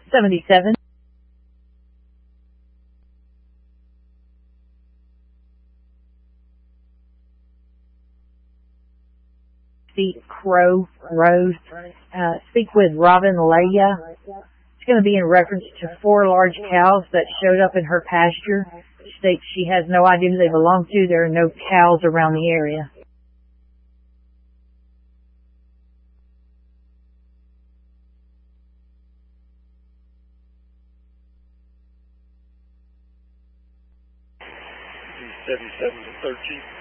77. Crow Road. Speak with Robin Leia. It's going to be in reference to 4 large cows that showed up in her pasture. She states she has no idea who they belong to. There are no cows around the area. $77 to 13.